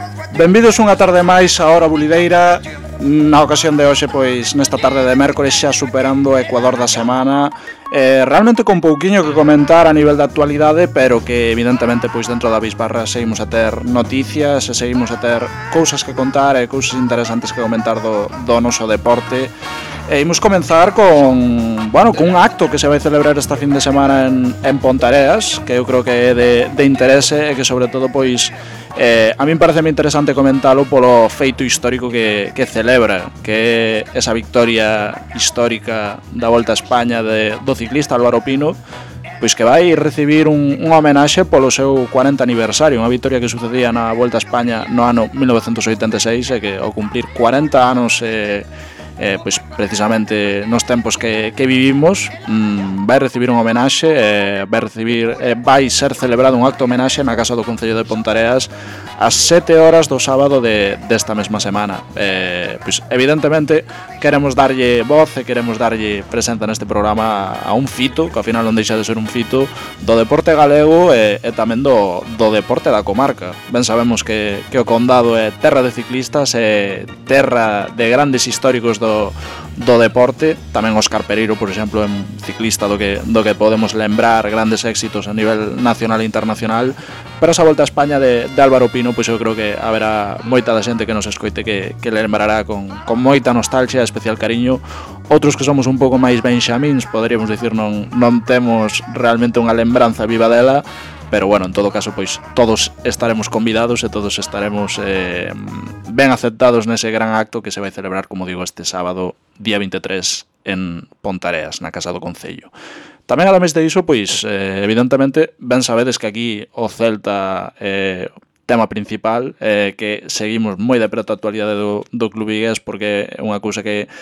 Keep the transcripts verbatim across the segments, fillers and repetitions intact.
Benvidos unha tarde máis a Hora Bulideira. Na ocasión de hoxe, pois, nesta tarde de mércores xa superando o Ecuador da semana, eh, realmente con pouquiño que comentar a nivel de actualidade, pero que evidentemente, pois, dentro da bisbarra seguimos a ter noticias e seguimos a ter cousas que contar e cousas interesantes que comentar do, do noso deporte. E imos comenzar con, bueno, con un acto que se vai celebrar esta fin de semana en, en Pontareas, que eu creo que é de, de interese e que sobre todo, pois, eh, a min parece moi interesante comentalo polo feito histórico que, que celebra, que é esa victoria histórica da Volta a España de, do ciclista Álvaro Pino, pois que vai recibir un, un homenaxe polo seu cuarenta aniversario, unha victoria que sucedía na Volta a España no ano mil novecentos oitenta e seis e que ao cumplir cuarenta anos eh, Eh, pois precisamente nos tempos que, que vivimos, mmm, vai recibir un homenaxe, eh, vai recibir, eh, vai ser celebrado un acto homenaxe na Casa do Concello de Pontareas ás sete horas do sábado de, desta mesma semana. Eh, pois evidentemente queremos darlle voz e queremos darlle presenza neste programa a un fito, que ao final non deixa de ser un fito do deporte galego e, e tamén do, do deporte da comarca. Ben sabemos que, que o Condado é terra de ciclistas e terra de grandes históricos do do deporte. Tamén Óscar Pereiro, por exemplo, é un ciclista do que, do que podemos lembrar grandes éxitos a nivel nacional e internacional, pero esa Volta a España de, de Álvaro Pino, pois eu creo que haberá moita da xente que nos escoite que, que lembrará con, con moita nostalgia e especial cariño. Outros que somos un pouco máis benxamíns, poderíamos dicir, non, non temos realmente unha lembranza viva dela, pero bueno, en todo caso, pois todos estaremos convidados e todos estaremos eh, ben aceptados nese gran acto que se vai celebrar, como digo, este sábado, día vinte e tres, en Pontareas, na Casa do Concello. Tamén, ademais de iso, pois, eh, evidentemente, ben sabedes que aquí o Celta é eh, tema principal, eh, que seguimos moi de preto a actualidade do, do club vigués, porque é unha cousa que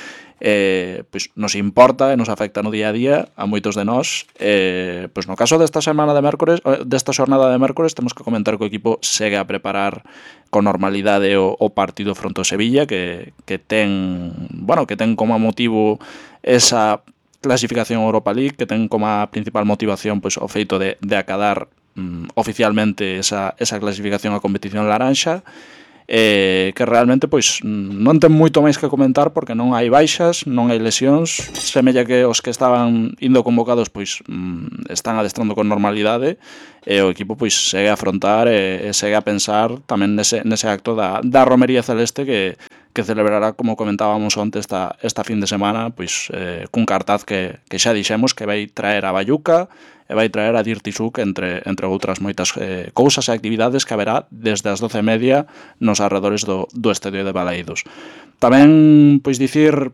eh, pois nos importa e nos afecta no día a día a moitos de nós. Eh, pois no caso desta semana de mércores, desta xornada de mércores, temos que comentar que o equipo segue a preparar con normalidade o, o partido fronte ao Sevilla, que, que ten, bueno, que ten como motivo esa clasificación Europa League, que ten como principal motivación pois o feito de, de acadar mm, oficialmente esa, esa clasificación á competición laranxa. Eh, que realmente pois non ten moito máis que comentar porque non hai baixas, non hai lesións, semella que os que estaban indo convocados pois mm, están adestrando con normalidade e o equipo pois segue a afrontar e, e segue a pensar tamén nese, nese acto da, da romería celeste que, que celebrará, como comentábamos onte, esta, esta fin de semana pois eh, cun cartaz que, que xa dixemos que vai traer a Bayuca e vai traer a Dirty Souk, entre, entre outras moitas eh, cousas e actividades que haberá desde as doce e media nos arredores do, do estadio de Balaídos. Tamén, pois, dicir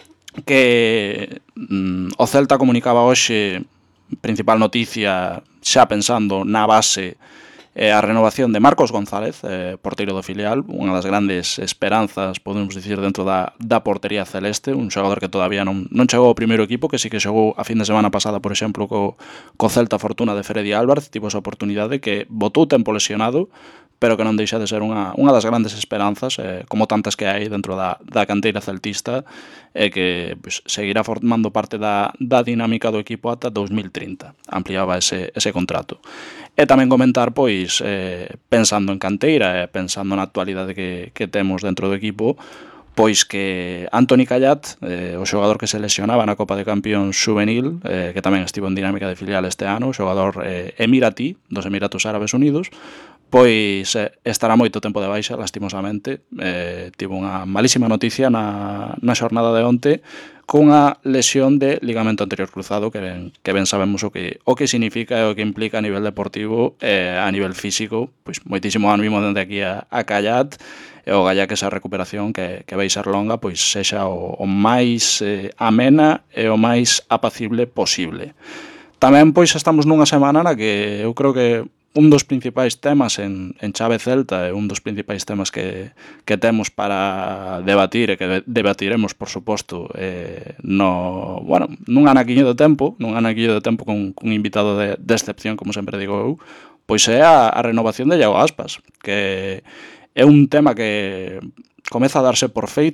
que mm, o Celta comunicaba hoxe, principal noticia, xa pensando na base, eh, a renovación de Marcos González, eh, porteiro do filial, unha das grandes esperanzas, podemos dicir, dentro da, da portería celeste, un xogador que todavía non, non chegou ao primeiro equipo, que sí que xogou a fin de semana pasada, por exemplo, co, co Celta Fortuna de Freddy Álvarez, tivo esa oportunidade que botou tempo lesionado, pero que non deixa de ser unha, unha das grandes esperanzas, eh, como tantas que hai dentro da, da canteira celtista, e eh, que pues, seguirá formando parte da, da dinámica do equipo ata dous mil trinta. Ampliaba ese, ese contrato. E tamén comentar, pois, eh, pensando en canteira e pensando na actualidade que, que temos dentro do equipo, pois que Antoni Callat, eh, o xogador que se lesionaba na Copa de Campións Juvenil, eh, que tamén estivo en dinámica de filial este ano, o xogador eh, emiratí dos Emiratos Árabes Unidos, pois eh, estará moito tempo de baixa, lastimosamente. Eh, tivo unha malísima noticia na, na xornada de onte cunha lesión de ligamento anterior cruzado, que ben, que ben sabemos o que o que significa e o que implica a nivel deportivo e a nivel físico. Pois moitísimo ánimo dende aquí a, a Callat, e o galla que esa recuperación que, que vai ser longa pois sexa o, o máis eh, amena e o máis apacible posible. Tamén pois estamos nunha semana na que eu creo que un dos principais temas en, en chave celta e un dos principais temas que, que temos para debatir e que debatiremos, por suposto, eh, no, bueno, nun anaquiño de tempo, nun anaquiño de tempo con, con un invitado de, de excepción, como sempre digo eu, pois é a, a renovación de Iago Aspas, que é un tema que comeza a darse por feito,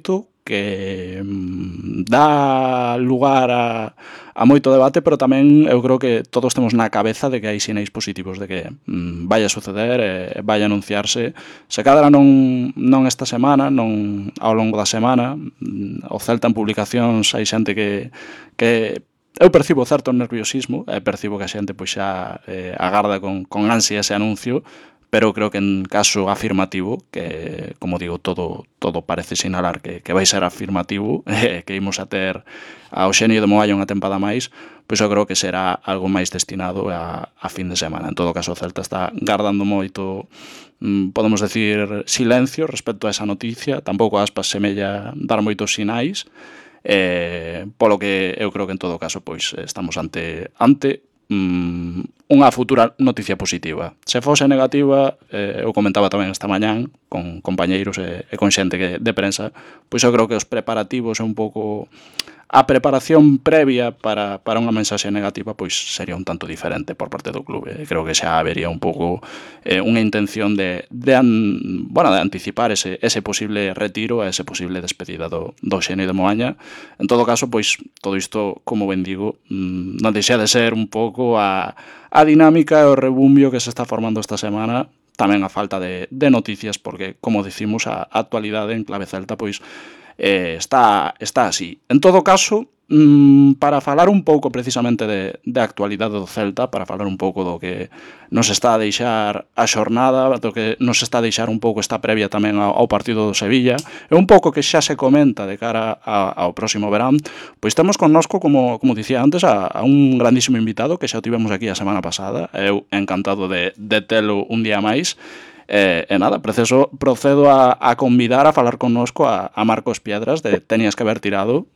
que mm, dá lugar a, a moito debate, pero tamén eu creo que todos temos na cabeza de que hai sinais positivos de que mm, vai a suceder e vai a anunciarse. Se cadra non, non esta semana, non ao longo da semana, mm, o Celta en publicacións hai xente que, que eu percibo certo nerviosismo, e percibo que a xente pois xa eh, agarda con, con ansia ese anuncio, pero creo que en caso afirmativo, que, como digo, todo todo parece sinalar que, que vai ser afirmativo, eh, que imos a ter ao Xenio de Moalla unha tempada máis, pois eu creo que será algo máis destinado a, a fin de semana. En todo caso, o Celta está guardando moito, mm, podemos decir, silencio respecto a esa noticia, tampouco Aspas semella dar moitos sinais, eh, polo que eu creo que en todo caso pois estamos ante ante mm, unha futura noticia positiva. Se fose negativa, eh, eu comentaba tamén esta mañán con compañeiros e, e con xente que, de prensa, pois eu creo que os preparativos é un pouco a preparación previa para, para unha mensaxe negativa pois sería un tanto diferente por parte do clube. Creo que xa habería un pouco eh, unha intención de, de, an, bueno, de anticipar ese, ese posible retiro, ese posible despedida do, do Xenio de Moaña. En todo caso, pois todo isto, como ben digo, non deixa de ser un pouco a, a dinámica e o rebumbio que se está formando esta semana, tamén a falta de, de noticias, porque, como dicimos, a actualidade en clave celta, pois Eh, está, está así. En todo caso, mm, para falar un pouco precisamente de, de actualidade do Celta, para falar un pouco do que nos está a deixar a xornada, do que nos está a deixar un pouco esta previa tamén ao, ao partido do Sevilla, e un pouco que xa se comenta de cara a, ao próximo verán, pois temos connosco, como, como dicía antes, a, a un grandísimo invitado que xa o tivemos aquí a semana pasada. Eu encantado de, de telo un día máis. E, e nada, proceso, procedo a, a convidar a falar connosco a, a Marcos Piedras de Tenías que haber tirado,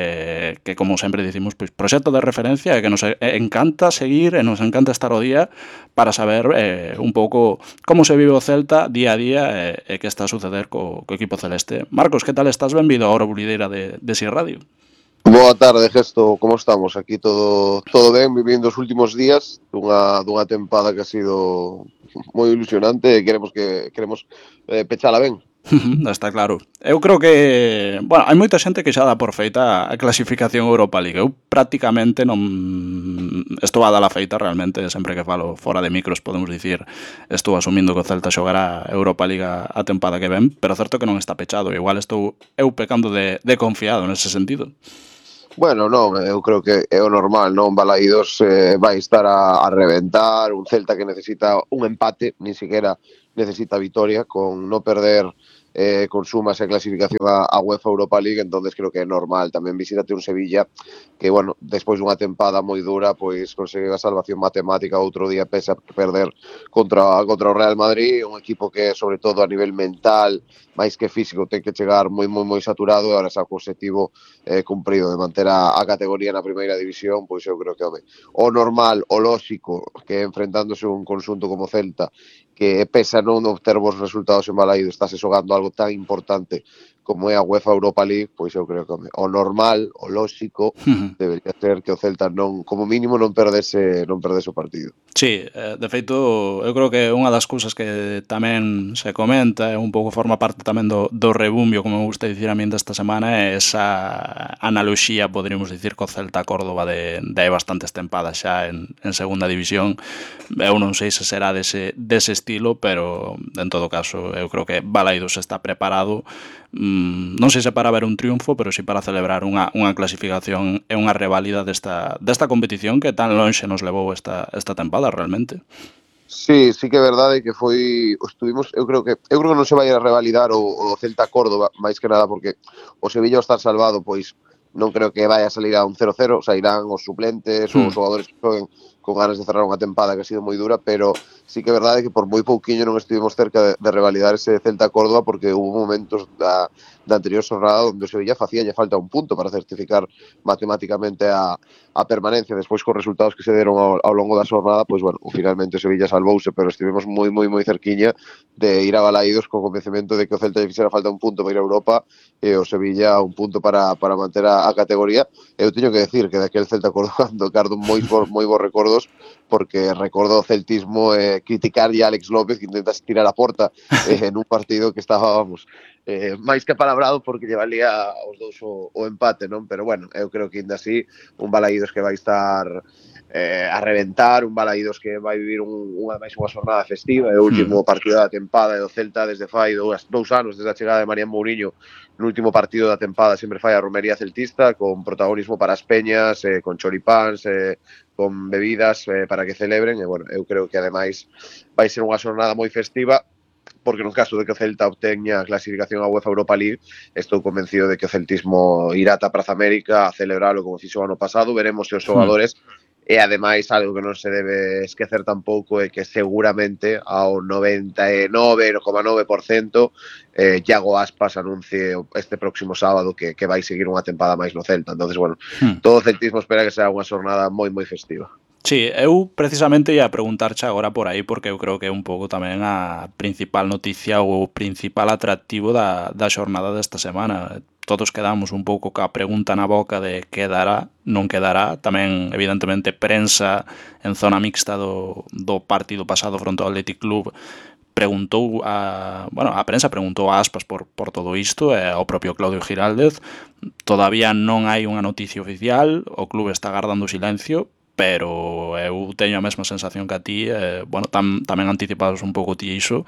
eh, que como sempre dicimos, pois, proxecto de referencia e que nos encanta seguir e nos encanta estar o día para saber eh, un pouco como se vive o Celta día a día e, e que está a suceder co, co equipo celeste. Marcos, que tal estás? Benvido a Hora Bulideira de, de Si Radio. Boa tarde, Gesto, como estamos? Aquí todo todo ben, vivindo os últimos días dunha, dunha tempada que ha sido moi ilusionante e queremos que queremos eh, pechala ben. Está claro. Eu creo que, bueno, hai moita xente que xa dá por feita a clasificación Europa League. Eu prácticamente non estou a dar a feita realmente, sempre que falo fora de micros, podemos dicir, estou asumindo que o Celta xogará Europa League a tempada que ven, pero certo que non está pechado. Igual estou eu pecando de, de confiado nese sentido. Bueno, non, eu creo que é o normal, non? Balaídos eh, vai estar a, a reventar, un Celta que necesita un empate, ni siquiera necesita vitoria, con no perder eh, consumas e clasificación a, a UEFA Europa League, entonces creo que é normal. Tamén visítate un Sevilla que, bueno, despois dunha tempada moi dura, pois consegue a salvación matemática outro día, pese a perder contra, contra o Real Madrid, un equipo que, sobre todo a nivel mental, máis que físico, ten que chegar moi, moi, moi saturado, e agora xa o objetivo eh, cumprido de manter a, a categoría na primeira división, pois eu creo que home, o normal, o lóxico, que enfrentándose un conxunto como Celta, que pesa non obter bons resultados en Balaído, estáse xogando algo tan importante como é a UEFA Europa League, pois eu creo que home, o normal, o lóxico, debería ser que o Celta non, como mínimo, non perdese, non perdese o partido. Sí, de feito, eu creo que unha das cousas que tamén se comenta e un pouco forma parte tamén do, do rebumbio, como me gusta dicir a min desta semana, é esa analoxía, poderíamos dicir, co Celta Córdoba de, de hai bastantes tempadas xa en, en segunda división. Eu non sei se será dese, dese estilo, pero en todo caso eu creo que Balaídos está preparado, mm, non sei se para ver un triunfo, pero si para celebrar unha, unha clasificación e unha reválida desta, desta competición que tan lonxe nos levou esta, esta tempada realmente. Sí, sí que é verdade que foi, estuvimos, eu creo que eu creo que non se vai a revalidar o, o Celta Córdoba, máis que nada porque o Sevilla ao estar salvado, pois non creo que vai a salir a un cero cero, sairán os suplentes, hmm. os xogadores que xoguen con ganas de cerrar unha tempada que ha sido moi dura, pero sí que é verdade que por moi pouquiño non estivemos cerca de, de revalidar ese Celta Córdoba, porque hubo momentos da, da anterior xornada onde o Sevilla facía lle falta un punto para certificar matemáticamente a, a permanencia. Despois, cos resultados que se deron ao, ao longo da xornada, pois, bueno, finalmente o Sevilla salvouse, pero estivemos moi, moi, moi cerquiña de ir a Balaídos co convencemento de que o Celta lle fixera falta un punto para ir a Europa e o Sevilla un punto para, para manter a, a categoría. Eu teño que decir que daquel Celta Córdoba do cardo moi, moi bo recordo todos, porque recordo o celtismo eh, criticar a Alex López que intentas tirar a porta eh, en un partido que estaba, vamos, eh, máis que apalabrado porque lle valía os dous o, o empate, non? Pero bueno, eu creo que ainda así un Balaídos que vai estar eh, a reventar, un Balaídos que vai vivir un, unha máis unha xornada festiva, é o último Hmm. partido da tempada e o Celta desde fai dous, dous anos, desde a chegada de Marián Mourinho, no último partido da tempada sempre fai a romería celtista con protagonismo para as peñas, eh, con choripáns, eh, con bebidas eh, para que celebren e, bueno, eu creo que ademais vai ser unha xornada moi festiva porque no caso de que o Celta obteña a clasificación a UEFA Europa League estou convencido de que o celtismo irá ata Praza América a celebralo como fixo o ano pasado, veremos se os xogadores e ademais algo que non se debe esquecer tampouco é que seguramente ao noventa e nove coma nove por cento eh, Iago Aspas anuncie este próximo sábado que, que vai seguir unha tempada máis no Celta. Entonces, bueno, Hmm. todo o celtismo espera que sea unha xornada moi moi festiva. Sí, eu precisamente ia preguntarche agora por aí porque eu creo que é un pouco tamén a principal noticia ou o principal atractivo da, da xornada desta semana. Todos quedamos un pouco ca pregunta na boca de quedará, non quedará. Tamén, evidentemente, prensa en zona mixta do, do partido pasado fronte ao Athletic Club preguntou a, bueno, a prensa preguntou a Aspas por, por todo isto e ao propio Claudio Giraldez. Todavía non hai unha noticia oficial, o club está agardando silencio, pero eu teño a mesma sensación que a ti, eh, bueno, tam, tamén anticipados un pouco ti iso,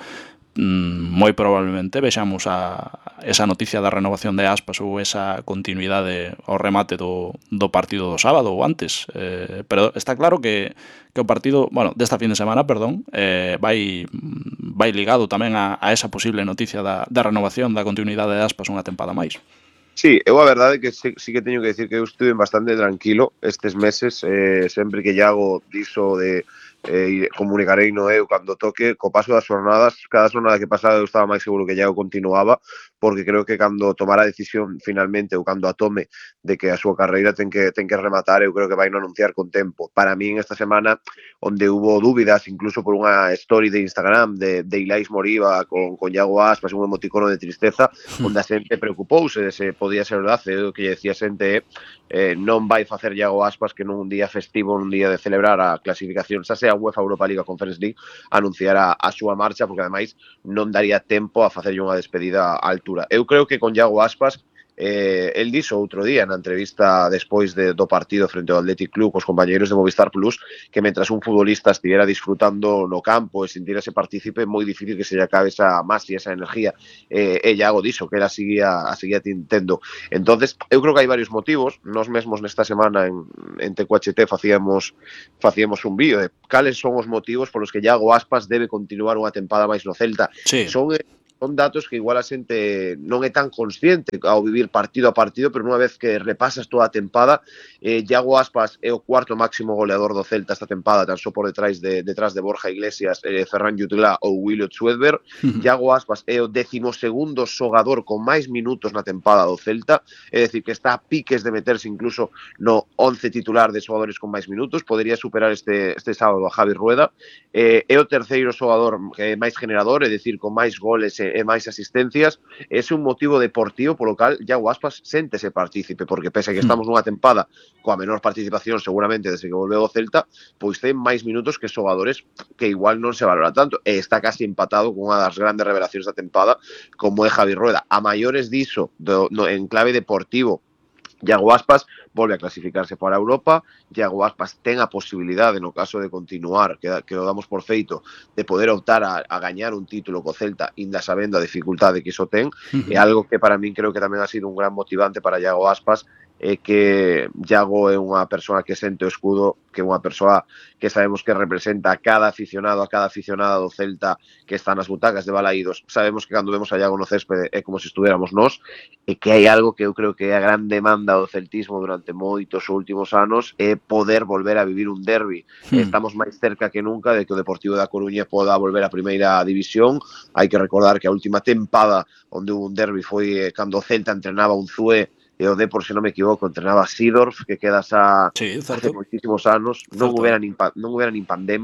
mm, moi probablemente vexamos a, esa noticia da renovación de Aspas ou esa continuidade ao remate do, do partido do sábado ou antes, eh, pero está claro que, que o partido, bueno, desta fin de semana, perdón, eh, vai, vai ligado tamén a, a esa posible noticia da, da renovación, da continuidade de Aspas unha tempada máis. Sí, eu a verdade que sí, sí que teño que decir que eu estuve bastante tranquilo estes meses, eh, sempre que Iago dixo de eh, comunicarei no eu cando toque, co paso das jornadas, cada jornada que pasaba eu estaba máis seguro que Iago continuaba, porque creo que cando tomara a decisión finalmente ou cando a tome de que a súa carreira ten que ten que rematar, eu creo que vai non anunciar con tempo. Para min esta semana, onde hubo dúbidas, incluso por unha story de Instagram de, de Ilais Moriba con, con Iago Aspas, un emoticono de tristeza, onde a xente preocupouse de se podía ser verdade, o que decía xente eh, non vai facer Iago Aspas que nun día festivo, nun día de celebrar a clasificación, xa sea a UEFA Europa League a Conference League, anunciar a, a súa marcha, porque ademais non daría tempo a facerlle unha despedida á altura. Eu creo que con Iago Aspas Eh, el dixo outro día na entrevista despois de, do partido frente ao Athletic Club cos compañeiros de Movistar Plus que mentras un futbolista estivera disfrutando no campo e sentirase partícipe moi difícil que se lle acabe esa masa e esa energía eh, e Iago dixo que ela seguía, a seguía tintendo. Entonces eu creo que hai varios motivos. Nós mesmos nesta semana en, en T Q H T facíamos, facíamos un vídeo de cales son os motivos polos que Iago Aspas debe continuar unha tempada máis no Celta. Sí. Son son datos que igual a xente non é tan consciente ao vivir partido a partido, pero unha vez que repasas toda a tempada, eh, Iago Aspas é o cuarto máximo goleador do Celta esta tempada, tan só por detrás de, detrás de Borja Iglesias, eh, Ferran Jutgla ou Williot Swedberg. Uh-huh. Iago Aspas é o décimo segundo xogador con máis minutos na tempada do Celta, é dicir, que está a piques de meterse incluso no once titular de xogadores con máis minutos, podería superar este, este sábado a Javi Rueda. Eh, é o terceiro xogador que é máis generador, é dicir, con máis goles e e máis asistencias. Ese é un motivo deportivo polo cal Iago Aspas séntese partícipe, porque pese a que estamos nunha tempada coa menor participación seguramente desde que volveu ao Celta, pois ten máis minutos que xogadores que igual non se valora tanto, e está casi empatado con unha das grandes revelacións da tempada como é Javi Rueda. A maiores diso, do, no, en clave deportivo, Iago Aspas volve a clasificarse para Europa. Iago Aspas ten a posibilidade, no caso de continuar, que, que lo damos por feito, de poder optar a, a gañar un título co Celta, inda sabendo a dificultade que iso ten. Uh-huh. É algo que para min creo que tamén ha sido un gran motivante para Iago Aspas, é que Iago é unha persoa que sente o escudo, que é unha persoa que sabemos que representa a cada aficionado, a cada aficionada do Celta que está nas butacas de Balaídos. Sabemos que cando vemos a Iago no céspede é como se estuviéramos nós, e que hai algo que eu creo que é a gran demanda do celtismo durante moitos últimos anos, é poder volver a vivir un derbi. Hmm. Estamos máis cerca que nunca de que o Deportivo da Coruña poda volver a primeira división. Hai que recordar que a última tempada onde hubo un derbi foi cando o Celta entrenaba un Zue e o Depor, se non me equivoco, entrenaba Seedorf, que queda xa sí, hace moitísimos anos, non houbera, nin, non houbera nin pandemia,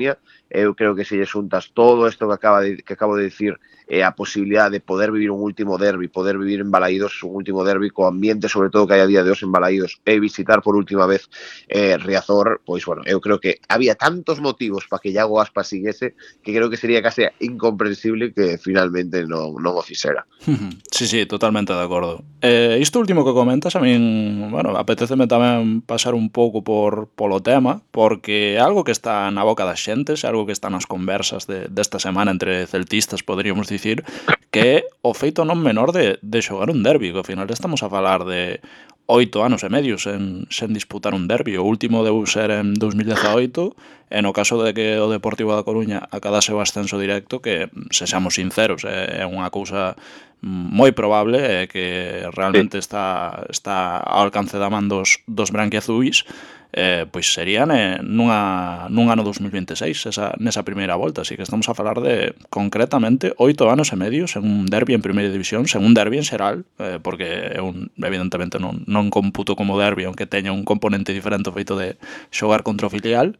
eu creo que se lle xuntas todo isto que, acaba de, que acabo de dicir, e a posibilidade de poder vivir un último derbi, poder vivir en Balaídos un último derbi co ambiente sobre todo que hai a día de hoxe en Balaídos e visitar por última vez eh, Riazor, pois bueno, eu creo que había tantos motivos para que Iago Aspas siguese que creo que sería case incomprensible que finalmente non, non o fixera. Sí, sí, totalmente de acordo. Eh, isto último que comentas a min, bueno, apetéceme tamén pasar un pouco por polo tema, porque é algo que está na boca das xentes, é algo que está nas conversas de, desta semana entre celtistas, poderíamos dicir, que é o feito non menor de, de xogar un derbi, que ao final estamos a falar de oito anos e medio sen, sen disputar un derbi. O último deu ser en dous mil dezaoito, e no caso de que o Deportivo da Coruña acadase o ascenso directo, que, sexamos sinceros, é, é unha cousa moi probable e que realmente está, está ao alcance da man dos, dos branquiazuis, eh, pois serían eh, nunha, nun ano dous mil veintiséis, esa, nesa primeira volta, así que estamos a falar de, concretamente, oito anos e medio sen un derbi en primeira división, sen un derbi en xeral, eh, porque é un, evidentemente non, non computo como derbi, aunque teña un componente diferente o feito de xogar contra o filial,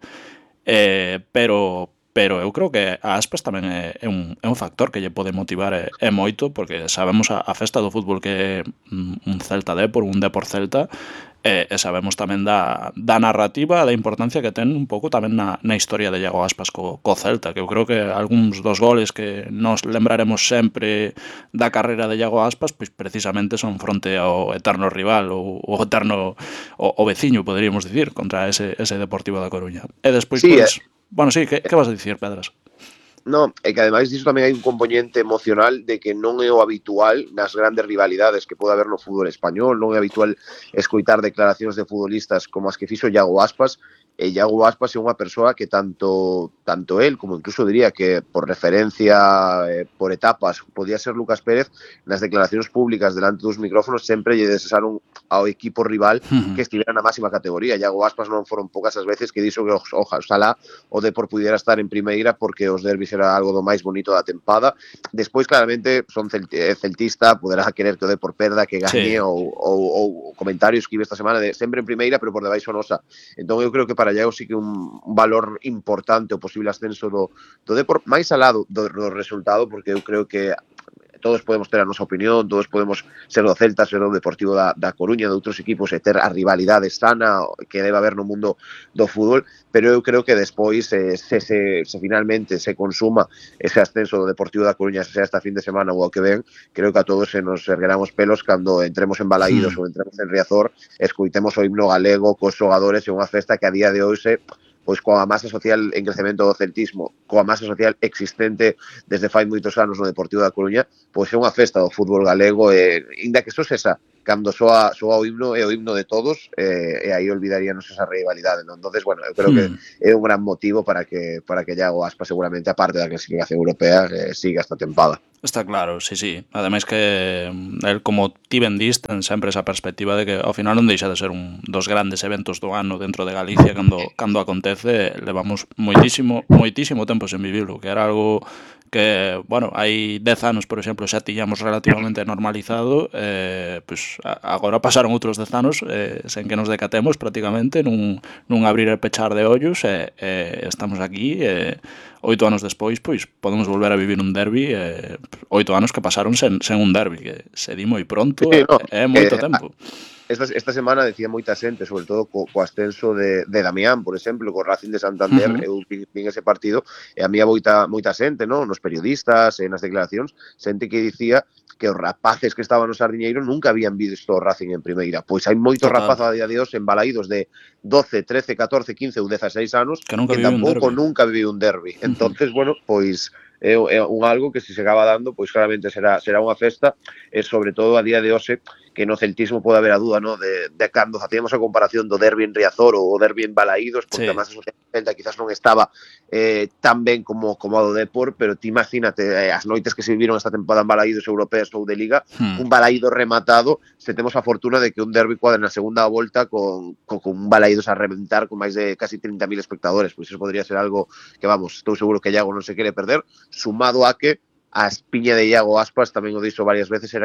eh, pero pero eu creo que a Aspas tamén é, é, un, é un factor que lle pode motivar e, e moito, porque sabemos a, a festa do fútbol que é un Celta Depor, un Depor Celta, e, e sabemos tamén da, da narrativa, da importancia que ten un pouco tamén na, na historia de Iago Aspas co, co Celta, que eu creo que algúns dos goles que nos lembraremos sempre da carreira de Iago Aspas, pois precisamente son fronte ao eterno rival ou o eterno o, o veciño, poderíamos dicir, contra ese, ese Deportivo da Coruña. E despois, Sí, pois... Eh. Bueno, sí, que, que vas a dicir, Pedras? No, é que ademais disso tamén hai un componente emocional de que non é o habitual nas grandes rivalidades que pode haber no fútbol español, non é habitual escoitar declaracións de futbolistas como as que fixo Iago Aspas, e Iago Aspas é unha persoa que tanto tanto él, como incluso diría que por referencia, eh, por etapas, podía ser Lucas Pérez, nas declaracións públicas delante dos micrófonos sempre lle desearon ao equipo rival que estivera na máxima categoría. Iago Aspas non foron poucas as veces que dixo que ojalá o Depor pudiera estar en primeira porque os derbis era algo do máis bonito da tempada. Despois, claramente, son celtista, poderá querer que o Depor perda, que gañe, sí. ou, ou, ou comentarios que iba esta semana de sempre en primeira, pero por debaixo nosa. Entón, eu creo que para Iago sí que un valor importante o posible ascenso do, do Depor, máis alá do, do, do resultado, porque eu creo que todos podemos ter a nosa opinión, todos podemos ser do Celta, ser do Deportivo da, da Coruña, de outros equipos, e ter a rivalidade sana que debe haber no mundo do fútbol, pero eu creo que despois, eh, se, se, se finalmente se consuma ese ascenso do Deportivo da Coruña, se sea esta fin de semana ou o que ven, creo que a todos se nos erguerán os pelos cando entremos en Balaídos mm. ou entremos en Riazor, escoitemos o himno galego cos xogadores e unha festa que a día de hoxe, pois coa masa social en crecemento do celtismo, coa masa social existente desde fai moitos anos no Deportivo da Coruña, pois é unha festa do fútbol galego, e inda que só esa, cando soa, soa o himno, é o himno de todos, e, e aí olvidaríanos esa rivalidade, non? Entonces, bueno, eu creo hmm. que é un gran motivo para que para que Iago Aspas seguramente, aparte da clasificación europea, eh, siga esta tempada. Está claro, sí, sí. Ademais que el, como ti vendís, ten sempre esa perspectiva de que ao final non deixa de ser un dos grandes eventos do ano dentro de Galicia cando, cando acontece. Levamos moitísimo, moitísimo tempo sen vivilo, que era algo que, bueno, hai dez anos, por exemplo, xa tiñamos relativamente normalizado, eh, pues, agora pasaron outros dez anos eh, sen que nos decatemos prácticamente nun, nun abrir e pechar de ollos, e eh, estamos aquí, e eh, oito anos despois, pois, podemos volver a vivir un derbi, eh, oito anos que pasaron sen, sen un derbi, que se di moi pronto, é no, eh, moito eh, tempo. Esta, esta semana decía moita xente, sobre todo co, co ascenso de, de Damián, por exemplo, co Racing de Santander, uh-huh. eu vin, vin ese partido, e a mí moita, moita xente, non? Nos periodistas, e nas declaracións, xente que dicía que os rapaces que estaban no Sardiñeiro nunca habían visto o Racing en primeira. Pois hai moitos rapazos a día de hoxe en Balaídos de doce, trece, catorce, quince ou dezaseis anos que, que tampouco nunca viviu un derbi. Uh-huh. Entonces, bueno, pois é, é un algo que se se acaba dando, pois claramente será será unha festa, e sobre todo a día de hoxe que no celtismo pode haber a dúa, no, de, de cando facíamos a comparación do derbi en Riazor ou o derbi en Balaídos, porque sí. Además a Celta quizás non estaba eh, tan ben como, como a do Depor, pero ti imagínate eh, as noites que se viviron esta temporada en Balaídos europeas ou de Liga, hmm. un Balaídos rematado, se temos a fortuna de que un derbi cuadre na segunda volta con, con, con un Balaídos a reventar con máis de casi trinta mil espectadores, pois iso podría ser algo que, vamos, estou seguro que Iago non se quere perder, sumado a que a espiña de Iago Aspas, tamén o dixo varias veces, era que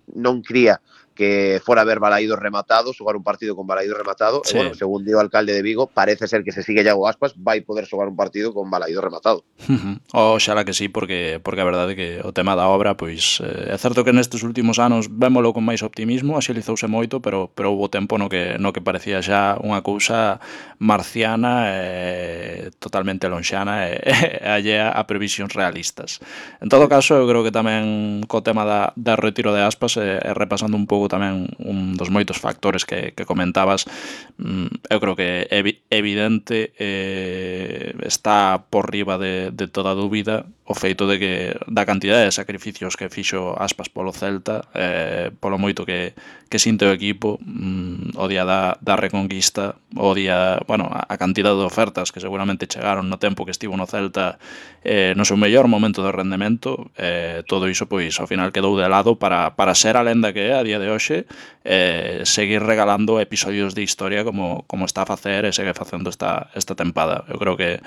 non cría que fora a ver Balaídos rematado, xogar un partido con Balaídos rematado, sí. E, bueno, según dio o alcalde de Vigo, parece ser que se sigue Iago Aspas, vai poder xogar un partido con Balaídos rematado. Uh-huh. Oxalá que sí, porque porque a verdade é que o tema da obra, pois, eh, é certo que nestes últimos anos vémolo con máis optimismo, axilizouse moito, pero pero houve tempo no que no que parecía xa unha cousa marciana, eh, totalmente lonxana e eh, allea a previsións realistas. En todo caso, eu creo que tamén co tema da, da retiro de Aspas, e eh, repasando un pouco tamén un dos moitos factores que, que comentabas, mm, eu creo que é evidente, eh, está por riba de, de toda dúbida o feito de que da cantidade de sacrificios que fixo Aspas polo Celta, eh, polo moito que, que sinte o equipo, mm, o día da, da reconquista, o día, bueno, a cantidade de ofertas que seguramente chegaron no tempo que estivo no Celta, eh, no seu mellor momento de rendemento, eh, todo iso pois ao final quedou de lado para, para ser a lenda que é a día de hoxe, eh, seguir regalando episodios de historia como, como está a facer e segue facendo esta, esta tempada. Eu creo que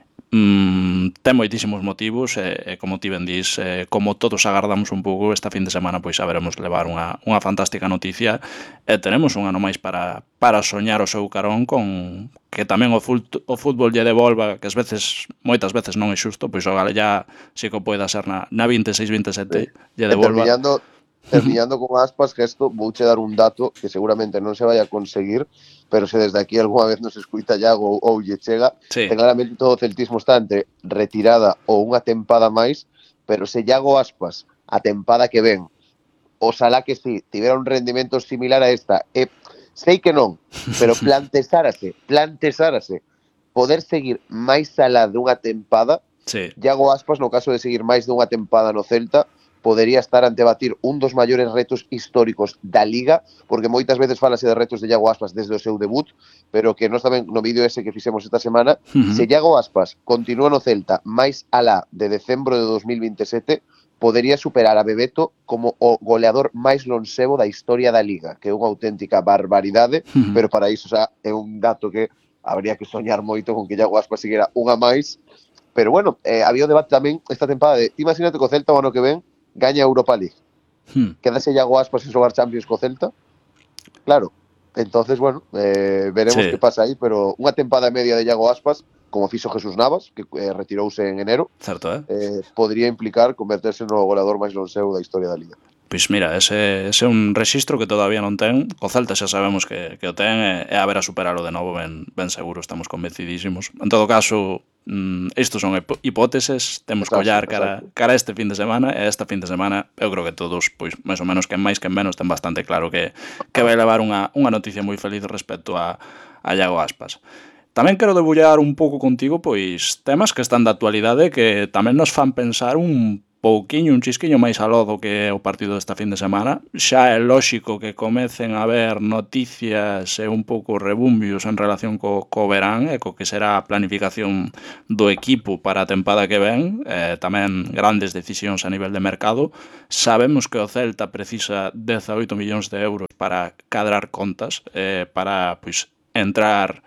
Mm, ten moitísimos motivos e, e como ti ben dís, eh, como todos agardamos un pouco esta fin de semana, pois saberemos levar unha, unha fantástica noticia e tenemos un ano máis para, para soñar o seu carón con que tamén o, fut, o fútbol lle devolva, que as veces, moitas veces non é xusto, pois o Galellá si que poida ser na, na vinte e seis vinte e sete sí. Lle devolva. Terminando, terminando con Aspas, que isto vouche dar un dato que seguramente non se vai a conseguir, pero se desde aquí alguna vez nos escuita Iago ou lle chega, sí. Que claramente todo o celtismo está entre retirada ou unha tempada máis, pero se Iago Aspas, a tempada que ven, oxalá que si, tivera un rendimento similar a esta, e sei que non, pero plantexárase, plantexárase, poder seguir máis alá dunha tempada, sí. Iago Aspas, no caso de seguir máis dunha tempada no Celta, podería estar ante batir un dos maiores retos históricos da Liga, porque moitas veces falase de retos de Iago Aspas desde o seu debut, pero que nós tamén no vídeo ese que fixemos esta semana, uh-huh. Se Iago Aspas continúa no Celta máis alá de decembro de dos mil vinte e sete, podería superar a Bebeto como o goleador máis lonxevo da historia da Liga, que é unha auténtica barbaridade, uh-huh. Pero para iso xa é un dato que habría que soñar moito con que Iago Aspas seguira unha máis, pero bueno, eh, había o debate tamén esta tempada de, ti imagínate co Celta o ano que ven, gaña a Europa League. Hmm. Quedase Iago Aspas en xogar Champions co Celta. Claro. Entonces, bueno, eh, veremos sí. Que pasa aí, pero unha tempada media de Iago Aspas, como fixo Jesús Navas, que eh, retirouse en enero, certo, eh? Eh, podría implicar converterse no goleador máis lonxevo da historia da Liga. Pois mira, ese, ese é un rexistro que todavía non ten. O Celta xa sabemos que, que o ten e, e a ver a superalo de novo ben, ben seguro, estamos convencidísimos. En todo caso, mm, estos son hipóteses, temos que ollar cara, cara este fin de semana e esta fin de semana eu creo que todos, pois máis ou menos que máis que menos, ten bastante claro que, que vai levar unha, unha noticia moi feliz respecto a, a Iago Aspas. Tamén quero debullar un pouco contigo pois temas que están de actualidade que tamén nos fan pensar un pouquiño, un chisquiño máis aló do que o partido desta fin de semana. Xa é lóxico que comecen a haber noticias e un pouco rebumbios en relación co, co verán e co que será a planificación do equipo para a tempada que ven, eh, tamén grandes decisións a nivel de mercado. Sabemos que o Celta precisa dezaoito millóns de euros para cadrar contas, eh, para pois entrar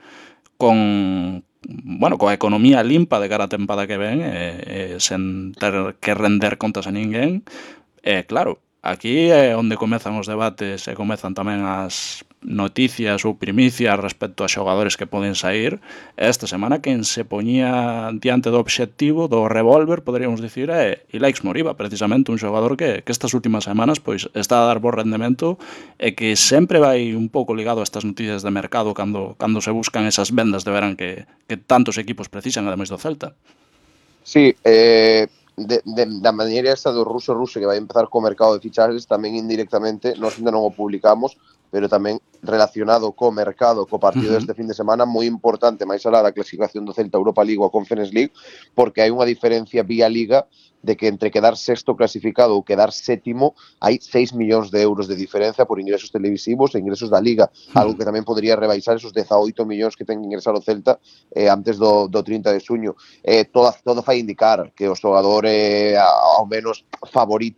con bueno, coa economía limpa de cara a tempada que ven, e, e sen ter que render contas a ninguén. E claro, aquí é onde comezan os debates e comezan tamén as noticias ou primicias respecto a xogadores que poden sair. Esta semana quen se poñía diante do obxectivo do revólver, poderíamos dicir, é Ilaix Moriba, precisamente un xogador que, que estas últimas semanas pois está a dar bo rendemento e que sempre vai un pouco ligado a estas noticias de mercado cando, cando se buscan esas vendas de verán que, que tantos equipos precisan, ademais do Celta. Sí, eh... De, de, da maneira esta do ruso ruso que vai empezar co mercado de fichajes, tamén indirectamente, nós ainda non o publicamos, pero tamén relacionado co mercado, co partido uh-huh. deste fin de semana, moi importante, máis alá da clasificación do Celta Europa League ou a Conference League, porque hai unha diferencia vía Liga de que entre quedar sexto clasificado ou quedar sétimo hai seis millóns de euros de diferencia por ingresos televisivos e ingresos da Liga, algo que tamén podría rebaixar esos dezaoito millóns que ten que ingresar o Celta eh, antes do, do trinta de xuño. Eh, todo, todo fai indicar que o xogador é ao menos favorito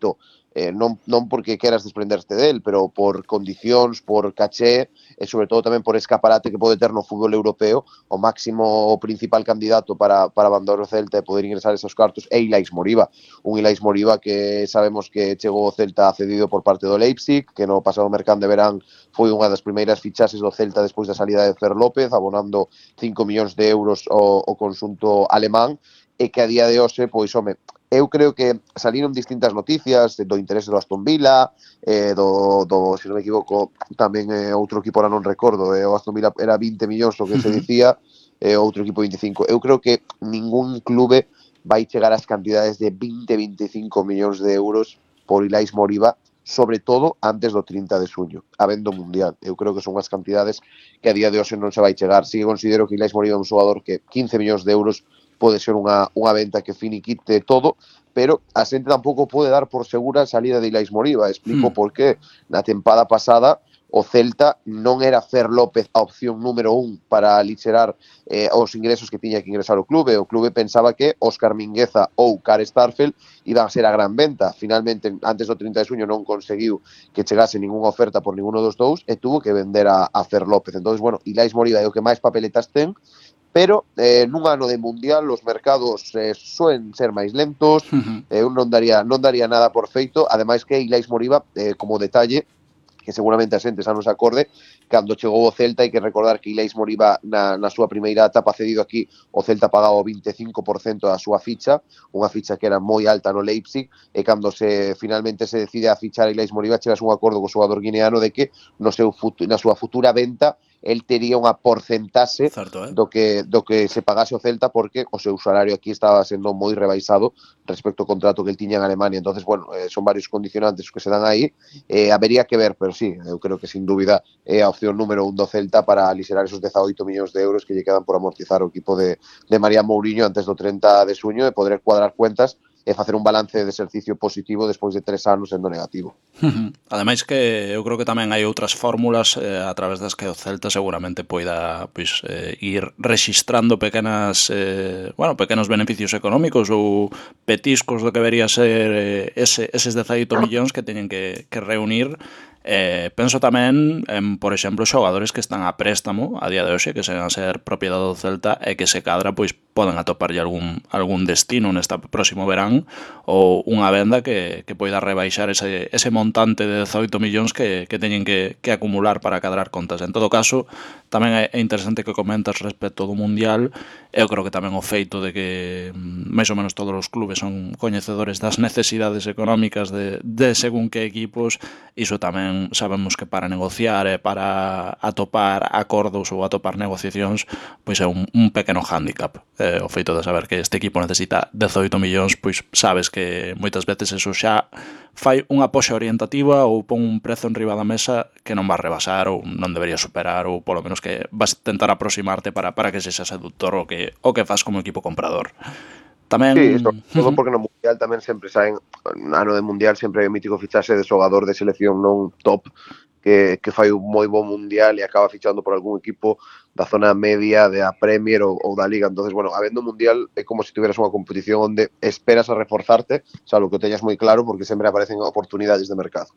eh, non, non porque queras desprenderte del, pero por condicións, por caché e sobre todo tamén por escaparate que pode ter no fútbol europeo, o máximo o principal candidato para, para abandonar o Celta e poder ingresar esos cartos é Ilais Moriba, un Ilais Moriba que sabemos que chegou o Celta cedido por parte do Leipzig, que no pasado mercán de verán foi unha das primeiras fichaxes do Celta despois da salida de Fer López, abonando cinco millóns de euros ao, ao conxunto alemán, e que a día de hoxe, pois, home, eu creo que saliron distintas noticias do interés do Aston Villa, eh, do, do, se non me equivoco, tamén eh, outro equipo, ahora non recordo, eh, o Aston Villa era vinte millóns o que se dicía, eh, outro equipo veinticinco. Eu creo que ningún clube vai chegar ás cantidades de vinte a veinticinco millóns de euros por Ilais Moriba, sobre todo antes do trinta de suño, habendo mundial. Eu creo que son as cantidades que a día de hoxe non se vai chegar. Si considero que Ilais Moriba é un xogador que quince millóns de euros pode ser unha, unha venta que finiquite todo, pero a xente tampouco pode dar por segura a salida de Ilais Moriba. Explico hmm. por qué. Na tempada pasada o Celta non era Fer López a opción número un para aligerar eh, os ingresos que tiña que ingresar o clube. O clube pensaba que Óscar Mingueza ou Kare Starfelt iban a ser a gran venta. Finalmente, antes do trinta de suño non conseguiu que chegase ninguna oferta por ninguno dos dous e tuvo que vender a, a Fer López. Entón, bueno, Ilais Moriba é o que máis papeletas ten, pero eh, nun ano de mundial os mercados eh, soen ser máis lentos. Uh-huh. Eu non daría non daría nada por feito, ademais que Ilais Moriba, eh, como detalle, que seguramente a xente xa non se acorde, cando chegou o Celta, hai que recordar que Ilais Moriba na, na súa primeira etapa cedido aquí, o Celta pagaba o vinte e cinco por cento da súa ficha, unha ficha que era moi alta no Leipzig, e cando se finalmente se decide a fichar a Ilais Moriba, chegas un acordo co xogador guineano de que no seu futu, na súa futura venta el tería unha porcentaxe certo, eh? do que do que se pagase o Celta, porque o seu salario aquí estaba sendo moi rebaixado respecto ao contrato que el tiña en Alemania. Entonces, bueno, eh, son varios condicionantes que se dan aí, eh, habería que ver, pero sí, eu creo que sin dúbida é a opción número un do Celta para aliserar esos dezaoito millóns de euros que lle quedan por amortizar o equipo de, de María Mourinho antes do trinta de suño e poder cuadrar cuentas e facer un balance de exercicio positivo despois de tres anos sendo negativo. Uh-huh. Ademais que eu creo que tamén hai outras fórmulas eh, a través das que o Celta seguramente poida pois, eh, ir rexistrando pequenas eh, bueno, pequenos beneficios económicos ou petiscos do que debería ser eh, ese, eses dezaoito millóns que teñen que, que reunir. Eh, penso tamén en, por exemplo, xogadores que están a préstamo a día de hoxe, que segan a ser propiedade do Celta e que se cadra pois poden atoparlle algún, algún destino nesta próximo verán ou unha venda que, que poida rebaixar ese, ese montante de dezaoito millóns que, que teñen que, que acumular para cadrar contas. En todo caso, tamén é interesante que comentas respecto do Mundial. Eu creo que tamén o feito de que máis ou menos todos os clubes son coñecedores das necesidades económicas de, de según que equipos, iso tamén sabemos que para negociar e para atopar acordos ou atopar negociacións pois é un, un pequeno hándicap. Eh, o feito de saber que este equipo necesita dezaoito millóns, pois sabes que moitas veces eso xa fai unha poxa orientativa ou pon un prezo en riba da mesa que non vas rebasar ou non debería superar, ou polo menos que vas tentar aproximarte para, para que sexa seductor o que, o que faz como equipo comprador. Tamén... Sí, eso, todo porque no Mundial tamén sempre saen, ano de Mundial sempre hai o mítico fichaxe de xogador de selección non top, que, que fai un moi bon Mundial e acaba fichando por algún equipo da zona media de a Premier ou, ou da Liga. Entonces, bueno, habendo Mundial é como se tiveras unha competición onde esperas a reforzarte, salvo que o teñas moi claro, porque sempre aparecen oportunidades de mercado.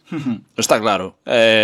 Está claro.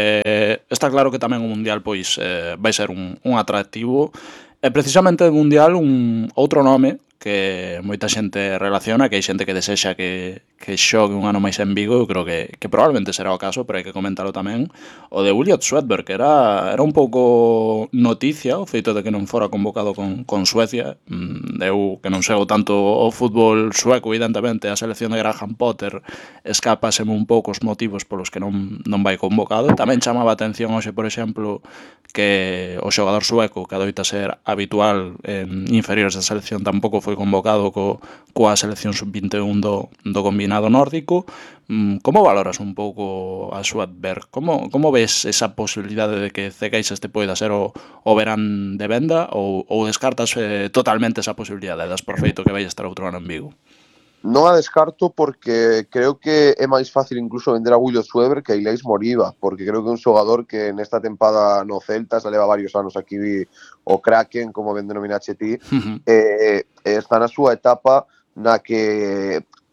Eh, está claro que tamén o Mundial pois eh, vai ser un, un atractivo. E precisamente o Mundial un outro nome que moita xente relaciona, que hai xente que desexa que, que xogue un ano máis en Vigo. Eu creo que, que probablemente será o caso, pero hai que comentarlo tamén, o de Elliot Swedberg, que era, era un pouco noticia o feito de que non fora convocado con, con Suecia. Eu que non sego tanto o fútbol sueco, evidentemente a selección de Graham Potter escapaseme un pouco os motivos polos que non, non vai convocado. Tamén chamaba a atención hoxe, por exemplo, que o xogador sueco, que adoita ser habitual en inferiores da selección, tampouco foi convocado co, coa selección sub vinte e un do, do combinado nórdico. Como valoras un pouco a Swedberg? Como, como ves esa posibilidade de que Cegais este poida ser o, o verán de venda, ou, ou descartas eh, totalmente esa posibilidade, das por feito que vai estar outro ano en Vigo? Non a descarto porque creo que é máis fácil incluso vender a Elliot Swedberg que a Ilais Moriba, porque creo que é un xogador que nesta tempada no Celta se leva varios anos aquí o Kraken, como ben denominaxe ti, uh-huh. e, e está na súa etapa na que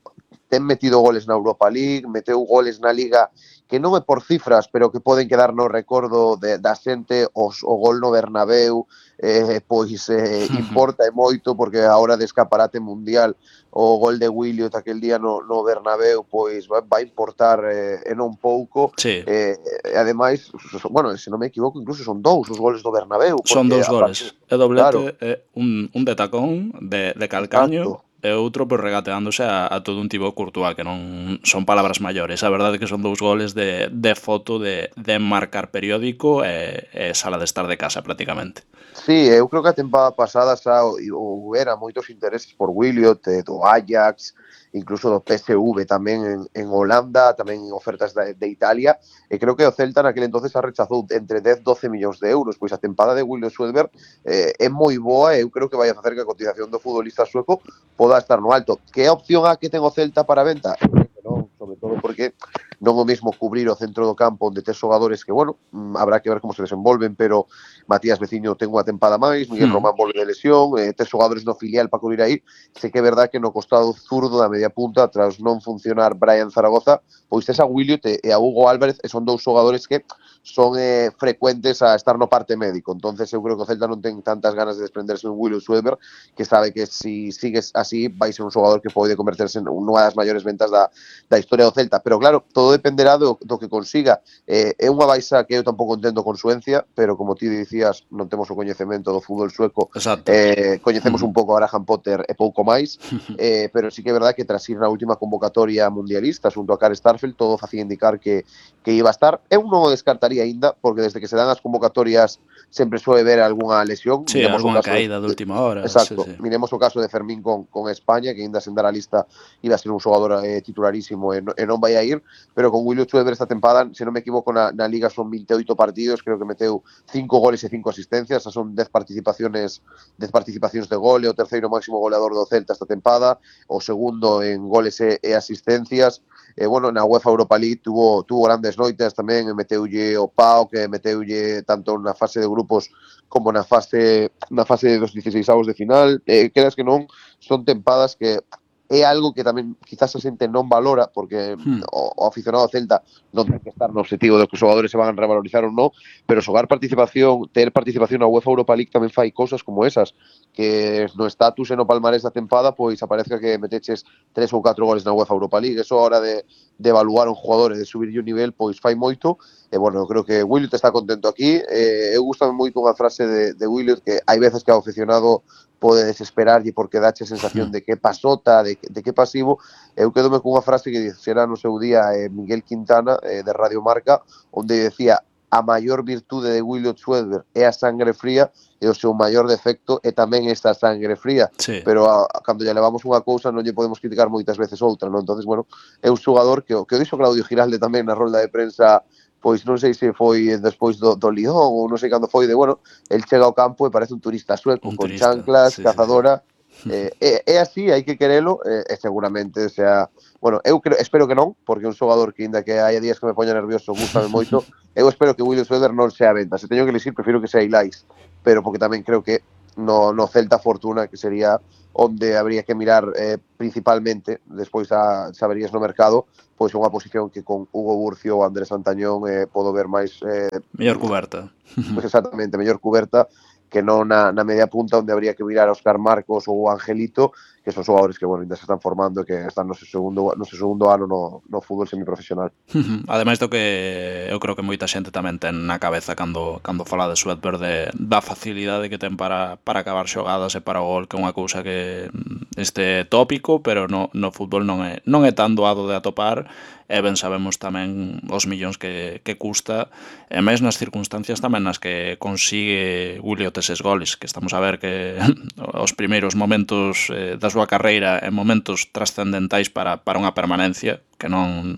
ten metido goles na Europa League, meteu goles na Liga que non é por cifras, pero que poden quedar no recordo de, da xente, os, o gol no Bernabéu, eh, pois eh, importa e moito, porque a hora de escaparate mundial, o gol de Williot aquel día no, no Bernabéu, pois vai, vai importar eh, e non pouco, Sí. eh, e ademais, bueno, se non me equivoco, incluso son dous os goles do Bernabéu. Son dous goles, é doblete, claro, é un, un de tacón, de, de calcaño, exacto. e outro pois, regateándose a, a todo un Thibaut Courtois, que non son palabras maiores. A verdade é que son dous goles de, de foto, de, de marcar periódico e, e sala de estar de casa, prácticamente. Sí, eu creo que a tempada pasada xa houbera moitos intereses por Williot, do Ajax, incluso do P S V tamén en, en Holanda, tamén en ofertas de, de Italia, e creo que o Celta naquele entonces a rechazou entre dez a doce millóns de euros, pois a tempada de Williot Svedberg eh, é moi boa e eu creo que vai a facer que a cotización do futbolista sueco poda estar no alto. Que opción a que ten o Celta para a venta? Non, sobre todo porque non o mesmo cubrir o centro do campo onde tes xogadores que, bueno, habrá que ver como se desenvolven, pero Matías Veciño ten unha tempada máis, Miguel Román volve de lesión, eh, tes xogadores no filial para cubrir aí, sei que é verdad que no costado zurdo da media punta, tras non funcionar Brian Zaragoza, pois tes a Williot e a Hugo Álvarez, e son dous xogadores que son eh, frecuentes a estar no parte médico, entonces eu creo que o Celta non ten tantas ganas de desprenderse de un Williot Svedberg, que sabe que si sigues así vai ser un xogador que pode converterse en unha das maiores ventas da, da historia do Celta, pero claro, todo dependerá do, do que consiga. Eh, é unha baixa que eu tampouco entendo con Suencia, pero como ti dicías, non temos o coñecemento do fútbol sueco. Exacto. Eh, coñecemos un pouco a Graham Potter e pouco máis, eh, pero sí que é verdad que tras ir na última convocatoria mundialista xunto a Karl Starfelt, todo facía indicar que, que iba a estar. Eu non o descartaría aínda, porque desde que se dan as convocatorias sempre suele ver algunha lesión. Sí, miremos algunha o caso caída de, de última hora. Exacto, sí, sí. Miremos o caso de Fermín con, con España, que aínda sen dar a lista iba a ser un xogador eh, titularísimo e, no, e non vai a ir, pero con Williot Svedberg esta tempada, se non me equivoco, na, na Liga son vinte e oito partidos, creo que meteu cinco goles e cinco asistencias, esas son dez participaciones dez participacións de gole, o terceiro máximo goleador do Celta esta tempada, o segundo en goles e, e asistencias. E, bueno, na UEFA Europa League tuvo, tuvo grandes noites tamén, meteulle o Pau, que meteulle tanto na fase de grupos como na fase na fase dos dieciseisavos de final. Eh, creas que non, son tempadas que é algo que tamén quizás a xente non valora, porque hmm. o, o aficionado Celta non ten que estar no objetivo de que os xogadores se van a revalorizar ou non, pero xogar participación, ter participación na UEFA Europa League tamén fai cousas como esas, que no estatus e no palmarés da tempada pois aparezca que meteches tres ou catro goles na UEFA Europa League. Eso a hora de, de evaluar un jugador e de subir o nivel pois fai moito. E bueno, creo que Williot está contento aquí. Eh, eu gustame moito unha frase de, de Williot, que hai veces que ao aficionado pode desesperarlle porque dache a sensación de que pasota, de, de que pasivo. Eu quedome cunha frase que dixera no seu día eh, Miguel Quintana, eh, de Radio Marca, onde decía: a maior virtude de Williot Svedberg é a sangre fría e o seu maior defecto é tamén esta sangre fría. Sí. Pero a, a, cando lle levamos unha cousa non lle podemos criticar moitas veces outra, non? Entonces, bueno, é un xogador que, que o dixo Claudio Giralde tamén na rolda de prensa, pois non sei se foi despois do, do Lyon ou non sei cando foi, de, bueno, el chega ao campo e parece un turista sueco, un con turista, chanclas, sí, cazadora, sí, sí. Eh, é, é así, hai que querelo, e eh, seguramente sea, bueno, eu creo, espero que non, porque é un xogador que, ainda que hai días que me poña nervioso, gustame moito, eu espero que Williot Svedberg non sea a venta. Se teño que elegir, prefiro que sea Ilais, pero porque tamén creo que no, no Celta Fortuna, que sería onde habría que mirar eh, principalmente, despois a saberías no mercado, pois unha posición que con Hugo Burcio ou Andrés Santañón eh, podo ver máis... Eh, mellor cuberta. Pois exactamente, mellor cuberta que non na, na media punta, onde habría que mirar a Óscar Marcos ou Angelito, que son xogadores que, bueno, ainda se están formando e que están no seu segundo, no seu segundo ano no, no fútbol semiprofesional. Ademais do que eu creo que moita xente tamén ten na cabeza cando, cando fala de Svedberg, de, da facilidade que ten para, para acabar xogadas e para o gol, que é unha cousa que este tópico, pero no, no fútbol non é, non é tan doado de atopar, e ben sabemos tamén os millóns que, que custa, e máis nas circunstancias tamén nas que consigue Williot eses goles, que estamos a ver que os primeiros momentos eh, da súa carreira en momentos trascendentais para, para unha permanencia, que non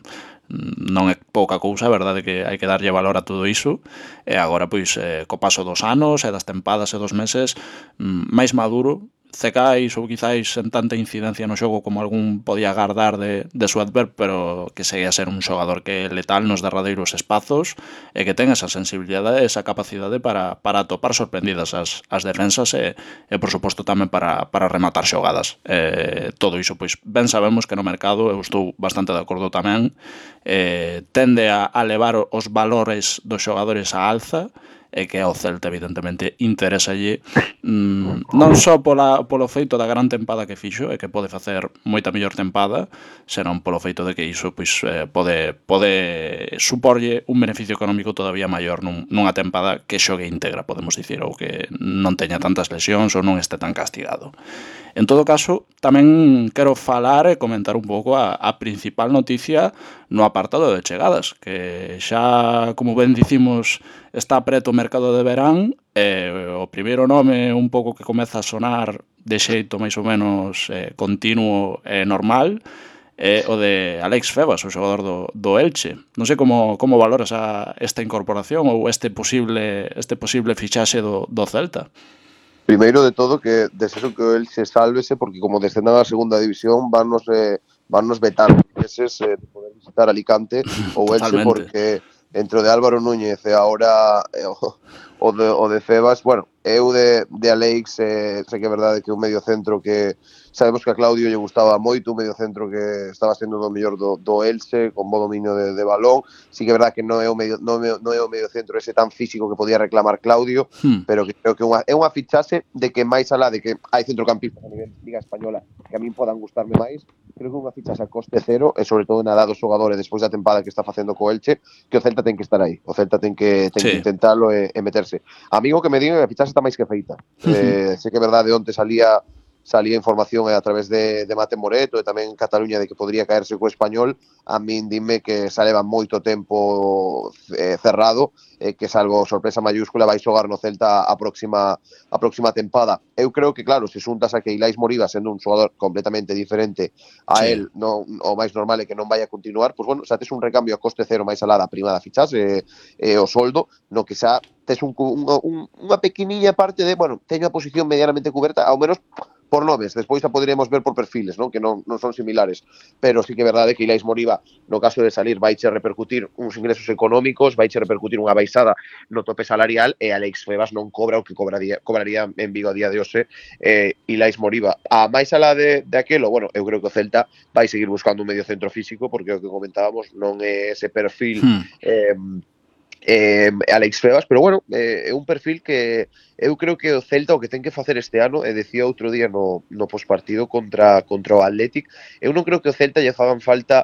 non é pouca cousa, a verdade que hai que darlle valor a todo iso, e agora, pois, eh, co paso dos anos e das tempadas e dos meses, máis maduro, cecais ou quizáis sen tanta incidencia no xogo como algún podía agardar de, de su adverb, pero que segue a ser un xogador que é letal nos derradeiros espazos e que ten esa sensibilidade e esa capacidade para, para topar sorprendidas as, as defensas e, e por suposto tamén para, para rematar xogadas. Eh, todo iso, pois ben sabemos que no mercado, eu estou bastante de acordo tamén, eh, tende a, a levar os valores dos xogadores á alza, e que ao Celta evidentemente interésalle mm, non só pola, polo feito da gran tempada que fixo e que pode facer moita mellor tempada, senón polo feito de que iso pois, eh, pode, pode suporlle un beneficio económico todavía maior nun, nunha tempada que xogue íntegra, podemos dicir, ou que non teña tantas lesións ou non este tan castigado. En todo caso, tamén quero falar e comentar un pouco a, a principal noticia no apartado de chegadas, que xa, como ben dicimos, está preto o mercado de verán, e o primeiro nome un pouco que comeza a sonar de xeito máis ou menos eh, continuo e normal é o de Alex Febas, o xogador do, do Elche. Non sei como, como valoras a esta incorporación ou este posible, este posible fichaxe do, do Celta. Primeiro de todo, que deseo que el se sálvese, porque como descendan a segunda división vannos, eh, vannos vetar meses eh, de poder visitar Alicante ou Elche, porque entre o de Álvaro Núñez e agora eh, o, o, de, o de Febas, bueno, eu de, de Alex eh, sei que é verdade que é un medio centro que sabemos que a Claudio lle gustaba moito, un medio centro que estaba sendo do mellor do, do Elche, con bo dominio de, de balón. Sí que é verdade que non é o medio, non é, non é o medio centro ese tan físico que podía reclamar Claudio, hmm. pero que creo que unha, é unha fichase de que máis alá de que hai centrocampistas a nivel Liga Española que a min podan gustarme máis, creo que unha fichase a coste cero e sobre todo na edad dos xogadores despois da tempada que está facendo co Elche, que o Celta ten que estar aí, o Celta ten que, ten sí. que intentalo e, e meterse. Amigo que me diga que a fichase está máis que feita. eh, sei que é verdade, onte salía salía información a través de, de Mate Moreto e tamén en Cataluña de que podría caerse co Español. A min dime que xa leva moito tempo eh, cerrado e eh, que salvo sorpresa mayúscula vai xogar no Celta a próxima a próxima tempada. Eu creo que claro, se xuntas a que Ilais Moriba sendo un xogador completamente diferente a sí. él, non, o máis normal é que non vai a continuar, pois bueno, xa tes un recambio a coste cero máis alá da prima da fichas e, e o soldo, no que xa tes un, un, un, unha pequeniña parte de, bueno, teño a posición medianamente cuberta, ao menos por nomes, despois a poderíamos ver por perfiles, non? Que non, non son similares, pero sí que é verdade que Ilais Moriba, no caso de salir, vai che repercutir uns ingresos económicos, vai che repercutir unha baixada no tope salarial, e Alex Febas non cobra o que cobraría, cobraría en Vigo a día de hoxe eh, Ilais Moriba. A máis alá de, de aquelo, bueno, eu creo que o Celta vai seguir buscando un medio centro físico, porque o que comentábamos non é ese perfil hmm. eh, Eh, Alex Febas, pero bueno, é eh, un perfil que eu creo que o Celta o que ten que facer este ano, e decía outro día no, no postpartido contra, contra o Athletic, eu non creo que o Celta lle fagan falta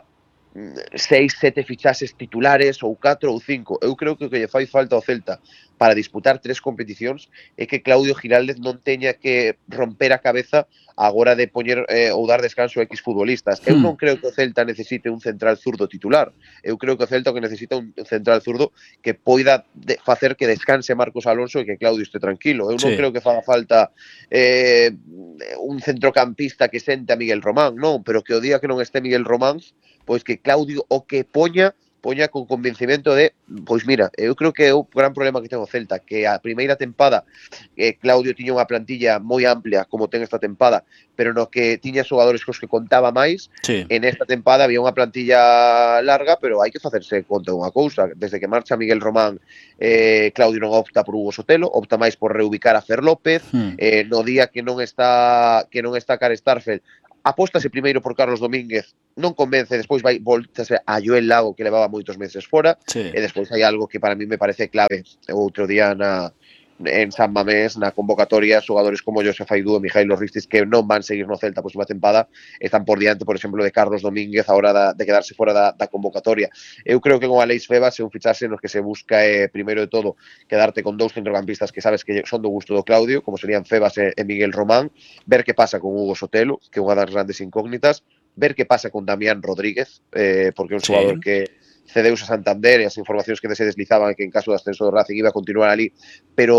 seis, sete fichases titulares ou catro ou cinco. Eu creo que o que lle fai falta ao Celta para disputar tres competicións é que Claudio Giraldez non teña que romper a cabeza agora de poñer eh, ou dar descanso a X futbolistas. Eu non creo que o Celta necesite un central zurdo titular. Eu creo que o Celta que necesita un central zurdo que poida de facer que descanse Marcos Alonso e que Claudio este tranquilo. Eu non sí. creo que faga falta eh, un centrocampista que sente a Miguel Román, non, pero que o día que non este Miguel Román, pois que Claudio o que poña poña con convencimento de, pois mira, eu creo que é o gran problema que ten o Celta, que a primeira tempada eh, Claudio tiña unha plantilla moi amplia como ten esta tempada, pero no que tiña xogadores cos que contaba máis, sí. en esta tempada había unha plantilla larga, pero hai que facerse conta unha cousa, desde que marcha Miguel Román, eh, Claudio non opta por Hugo Sotelo, opta máis por reubicar a Fer López, hmm. eh, no día que non está que non está Karl Starfelt, apóstase primeiro por Carlos Domínguez, non convence, despois vai voltase a Joel Lago, que levaba moitos meses fora, sí. e despois hai algo que para mí me parece clave. Outro día na, en San Mamés, na convocatoria, xogadores como Josef Aidú e Mijailo Ristis que non van seguir no Celta a próxima tempada, están por diante, por exemplo, de Carlos Domínguez a hora da, de quedarse fora da, da convocatoria. Eu creo que con Alex Febas é un fichaxe nos que se busca, eh, primeiro de todo, quedarte con dous centrocampistas que sabes que son do gusto do Claudio, como serían Febas e, e Miguel Román, ver que pasa con Hugo Sotelo, que é unha das grandes incógnitas, ver que pasa con Damián Rodríguez, eh, porque é un xogador sí. que cedeus a Santander e as informacións que se deslizaban que en caso de ascenso do Racing iba a continuar ali, pero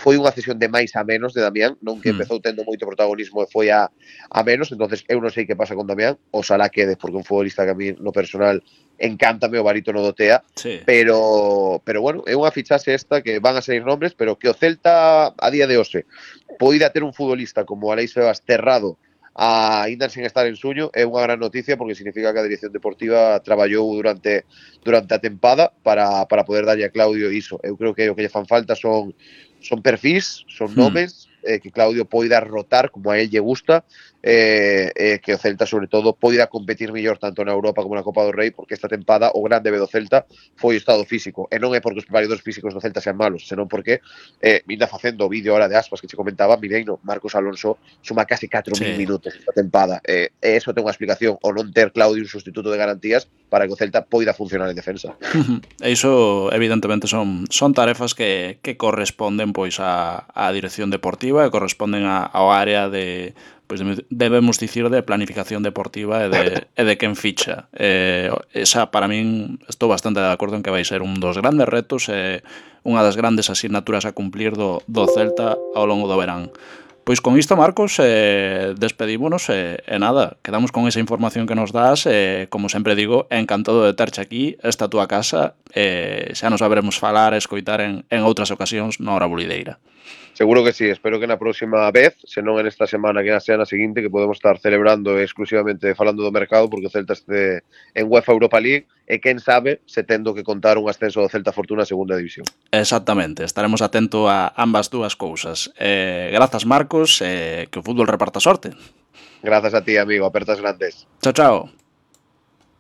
foi unha cesión de máis a menos de Damián, non que empezou tendo moito protagonismo e foi a, a menos, entonces eu non sei que pasa con Damián, oxalá quede, porque un futbolista que a mí no personal encántame o barítono do T E A, sí. pero pero bueno, é unha fichaxe esta que van a sair nombres, pero que o Celta a día de hoxe poida ter un futbolista como Aleix Febas Terrado a, ainda sen estar en suño, é unha gran noticia porque significa que a dirección deportiva traballou durante durante a tempada para, para poder darlle a Claudio iso. Eu creo que o que lle fan falta son son perfís, son nomes, hmm. eh, que Claudio poida rotar como a él lle gusta, eh, eh, que o Celta sobre todo poida competir mellor tanto na Europa como na Copa do Rei, porque esta tempada o grande ve do Celta foi o estado físico, e non é porque os preparadores físicos do Celta sean malos, senón porque eh, vinda facendo o vídeo ahora de Aspas que che comentaba, Mireino, Marcos Alonso suma casi catro mil sí. minutos esta tempada, eh, e eso ten unha explicación, o non ter Claudio un sustituto de garantías para que o Celta poida funcionar en defensa. E iso evidentemente son, son tarefas que, que corresponden pois a, a dirección deportiva e corresponden a, ao área de, pois debemos dicir, de planificación deportiva e de, e de quen ficha. Eh, esa, para min, estou bastante de acordo en que vai ser un dos grandes retos e unha das grandes asignaturas a cumplir do, do Celta ao longo do verán. Pois con isto, Marcos, eh, despedímonos e, eh, nada, quedamos con esa información que nos das e, eh, como sempre digo, encantado de terche aquí, esta tua casa, e eh, xa nos saberemos falar e escoitar en, en outras ocasións na Hora Bulideira. Seguro que sí, espero que na próxima vez, senón en esta semana que sea na seguinte, que podemos estar celebrando exclusivamente falando do mercado, porque o Celta este en UEFA Europa League, e quen sabe se tendo que contar un ascenso do Celta Fortuna a segunda división. Exactamente, estaremos atento a ambas dúas cousas. Eh, grazas, Marcos, eh, que o fútbol reparta sorte. Grazas a ti, amigo, apertas grandes. Chao, chao.